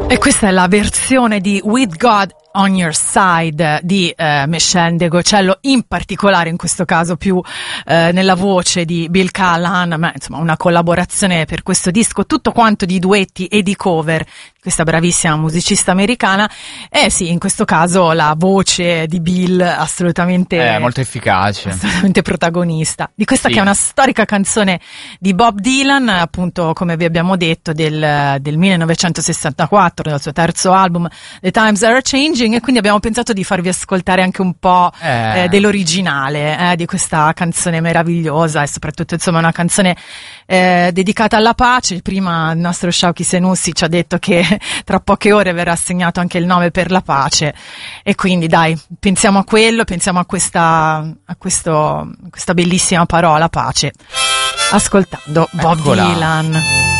E questa è la versione di With God on Your Side di Meshell Ndegeocello, in particolare in questo caso più nella voce di Bill Callahan, ma insomma una collaborazione per questo disco, tutto quanto di duetti e di cover, questa bravissima musicista americana. Sì, in questo caso la voce di Bill assolutamente molto efficace, assolutamente protagonista di questa, sì, che è una storica canzone di Bob Dylan, appunto, come vi abbiamo detto, del 1964, dal suo terzo album The Times Are Changing, e quindi abbiamo pensato di farvi ascoltare anche un po' dell'originale di questa canzone meravigliosa, e soprattutto insomma una canzone dedicata alla pace. Prima il nostro Shauki Senussi ci ha detto che tra poche ore verrà assegnato anche il Nobel per la pace, e quindi dai, pensiamo a quello, pensiamo a questa bellissima parola pace, ascoltando Bob Dylan.